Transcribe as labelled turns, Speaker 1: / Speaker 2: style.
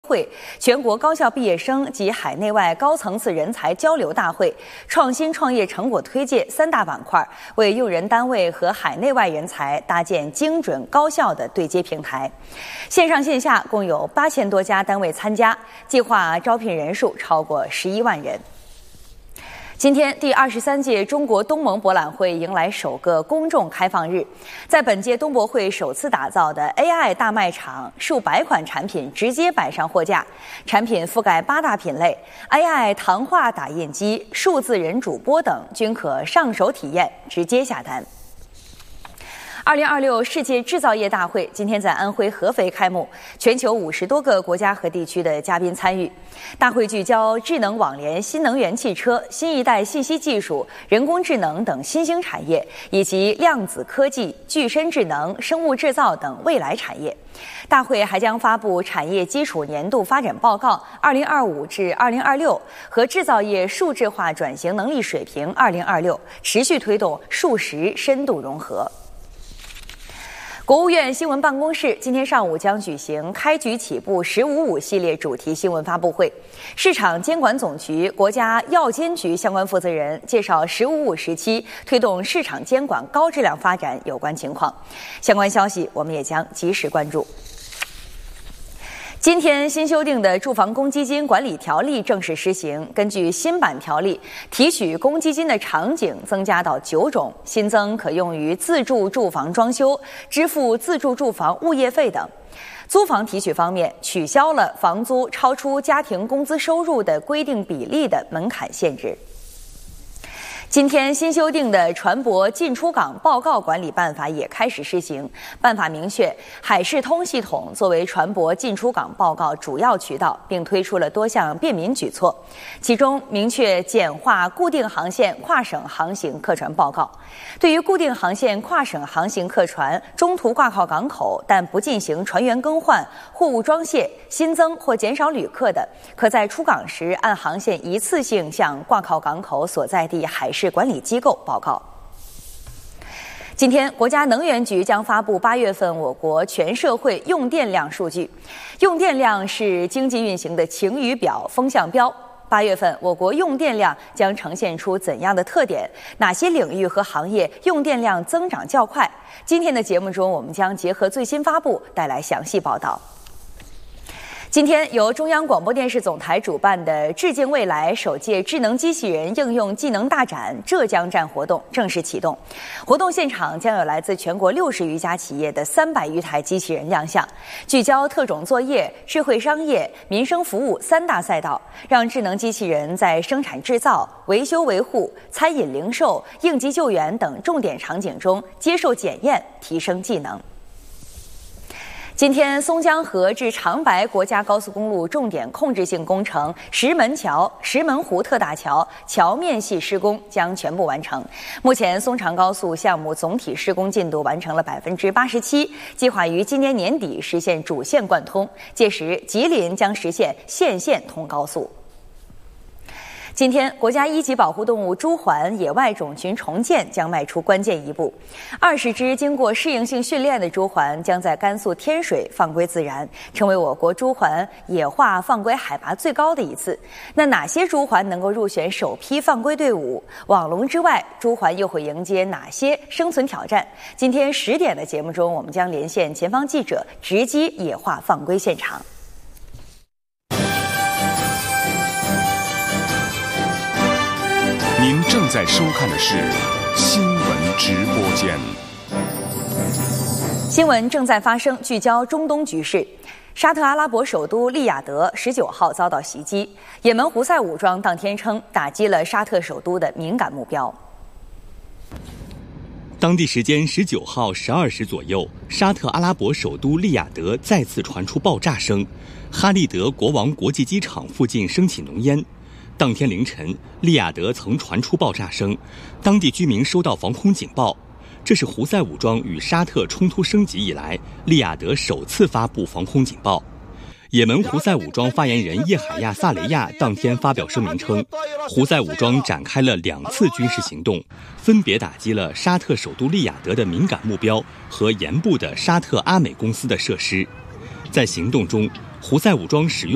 Speaker 1: 会、全国高校毕业生及海内外高层次人才交流大会、创新创业成果推介3大板块，为用人单位和海内外人才搭建精准高效的对接平台。线上线下共有8000多家单位参加，计划招聘人数超过11万人。今天，第23届中国东盟博览会迎来首个公众开放日。在本届东博会首次打造的 AI 大卖场，数百款产品直接摆上货架，产品覆盖8大品类 ，AI 糖画打印机、数字人主播等均可上手体验，直接下单。2026世界制造业大会今天在安徽合肥开幕，全球50多个国家和地区的嘉宾参与。大会聚焦智能网联、新能源汽车、新一代信息技术、人工智能等新兴产业，以及量子科技、具身智能、生物制造等未来产业。大会还将发布产业基础年度发展报告2025至2026和制造业数字化转型能力水平2026，持续推动数实深度融合。国务院新闻办公室今天上午将举行开局起步“1055”系列主题新闻发布会，市场监管总局、国家药监局相关负责人介绍“1055”时期推动市场监管高质量发展有关情况。相关消息我们也将及时关注。今天新修订的住房公积金管理条例正式施行。根据新版条例，提取公积金的场景增加到9种，新增可用于自住住房装修、支付自住住房物业费等。租房提取方面，取消了房租超出家庭工资收入的规定比例的门槛限制。今天新修订的船舶进出港报告管理办法也开始施行。办法明确，海事通系统作为船舶进出港报告主要渠道，并推出了多项便民举措。其中明确简化固定航线跨省航行客船报告。对于固定航线跨省航行客船中途挂靠港口但不进行船员更换、货物装卸、新增或减少旅客的，可在出港时按航线一次性向挂靠港口所在地海事管理机构报告。今天，国家能源局将发布8月份我国全社会用电量数据。用电量是经济运行的晴雨表、风向标。8月份我国用电量将呈现出怎样的特点？哪些领域和行业用电量增长较快？今天的节目中，我们将结合最新发布带来详细报道。今天由中央广播电视总台主办的致敬未来首届智能机器人应用技能大展浙江站活动正式启动。活动现场将有来自全国60余家企业的300余台机器人亮相，聚焦特种作业、智慧商业、民生服务3大赛道，让智能机器人在生产制造、维修维护、餐饮零售、应急救援等重点场景中接受检验，提升技能。今天，松江河至长白国家高速公路重点控制性工程石门桥、石门湖特大桥桥面系施工将全部完成。目前，松长高速项目总体施工进度完成了87%，计划于今年年底实现主线贯通，届时吉林将实现县县通高速。今天，国家一级保护动物朱鹮野外种群重建将迈出关键一步。20只经过适应性训练的朱鹮将在甘肃天水放归自然，成为我国朱鹮野化放归海拔最高的一次。那哪些朱鹮能够入选首批放归队伍？网笼之外，朱鹮又会迎接哪些生存挑战？今天10点的节目中，我们将连线前方记者，直击野化放归现场。
Speaker 2: 您正在收看的是新闻直播间。
Speaker 1: 新闻正在发生，聚焦中东局势。沙特阿拉伯首都利雅得19号遭到袭击，也门胡塞武装当天称打击了沙特首都的敏感目标。
Speaker 3: 当地时间19号12时左右，沙特阿拉伯首都利雅得再次传出爆炸声，哈利德国王国际机场附近升起浓烟。当天凌晨，利雅得曾传出爆炸声，当地居民收到防空警报。这是胡塞武装与沙特冲突升级以来，利雅得首次发布防空警报。也门胡塞武装发言人叶海亚·萨雷亚当天发表声明称，胡塞武装展开了2次军事行动，分别打击了沙特首都利雅得的敏感目标和沿部的沙特阿美公司的设施。在行动中，胡塞武装使用